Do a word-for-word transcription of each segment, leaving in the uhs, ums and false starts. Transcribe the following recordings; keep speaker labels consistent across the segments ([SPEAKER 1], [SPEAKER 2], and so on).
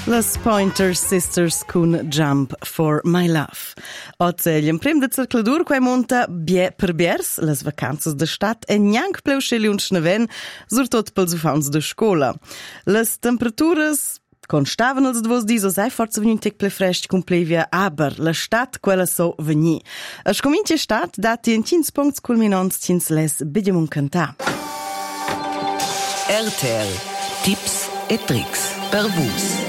[SPEAKER 1] Las Pointer Sisters cun Jump for My Love. Oggi il primo de circladur quai monta bie per biers, las vacanzas de stat e gnanc pleu sceli un schneven, surtot pels ufauns de scola. Las temperaturas constavan els dvos dis, o sai forza vegni un tec ple fresc cum plevia, aber la stat quella so vegni. A scomintia stat dati in quinze punts culminants cins les bidiamun cantà.
[SPEAKER 2] R T L. Tips e tricks per vus.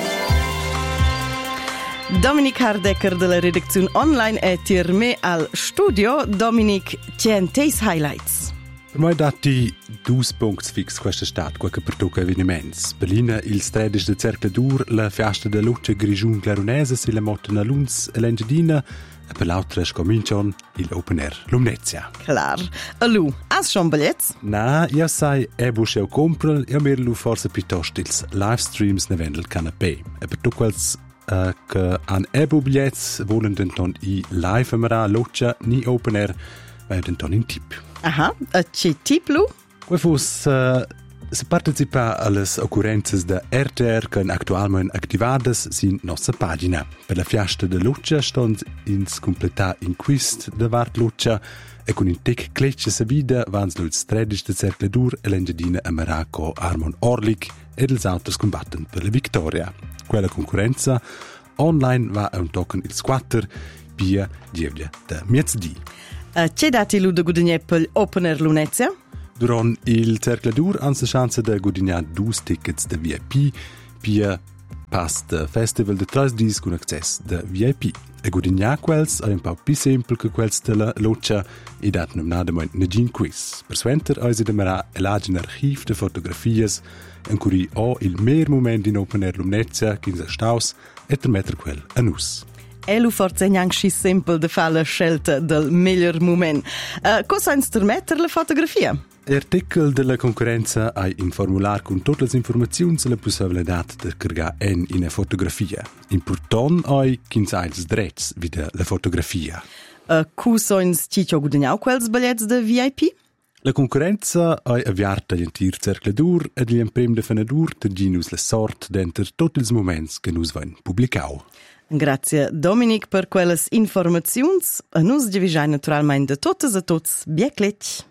[SPEAKER 1] Dominic Hardecker de la redazione online e tir me al studio. Dominic, tien teis highlights.
[SPEAKER 3] Per me dati dus punts fix questa stat, qualche per tocca avveniments. Berlina il tredici de cercladur, la fiasta de luce grigiun clarunese se la mottana luns e l'engedina, e per l'altra scomincion il open air Lumnezia.
[SPEAKER 1] Clar. A lu, has schon billets?
[SPEAKER 3] Na, io sai, e busce o comprel, io mir lu forse piuttosto ils livestreams ne vendel canapé. E per tu quels Uh, che an ebo bigliets volen denton i live amara luce ni open air vai denton in tip.
[SPEAKER 1] Aha, a ce tip lu?
[SPEAKER 3] Quai fus uh, se partecipa alles occurrenzas de R T R che actualment activades sin nostra pagina. Per la fiasta de luce stond ins completà in quist de vart luce e con in tec clecce sa vida vans l'uls tredici de cercladur e l'engedina amara co Armon Orlik ed els autres combatten per la victoria. Quella concorrenza online va a un token il squatter via Gievlia da Mietzdi.
[SPEAKER 1] Uh, ce dati lu de gudigner pel Open Air Lumnezia?
[SPEAKER 3] Durant il cercladur han sa chance de gudignar dus tickets de V I P via pass de festival de tres dis con access de V I P. E gudignar quels è un po' più semple che quels de la luce e dat nem nadament negin quiz. Per suenter oisi demerà elagin archiv de fotografies en cui ho il mer moment in Open Air Lumnezia quinze staus e ter metter quel a nus.
[SPEAKER 1] E lu forse gnanc schi simple de fa la scelta del miglior moment. Uh, cosa ins ter metter la fotografia?
[SPEAKER 3] L'artikel de la concorrenza ha un formular con tutte le informazioni sulla possibilità di caricare en in una fotografia. Important è quins ha ils drets via la fotografia.
[SPEAKER 1] Uh, cu soins ciccio gudignau quels billets de V I P?
[SPEAKER 3] La concorrenza ha avviato l'entir cercladur e gli imprem de fenadur ter ginus la sort d'enter tutti els moments che nus vain publicau.
[SPEAKER 1] Grazie Dominic per quelles informazioni. A nus divigiai naturalmente de totes a tots biecletg.